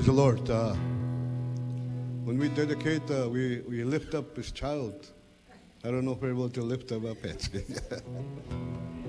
Praise the Lord. When we dedicate, we lift up His child. I don't know if we're able to lift him up, actually.